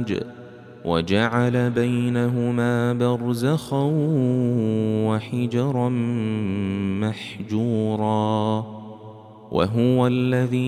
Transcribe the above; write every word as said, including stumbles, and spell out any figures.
الحاج وجعل بينهما برزخا وحجرا محجورا وهو الذي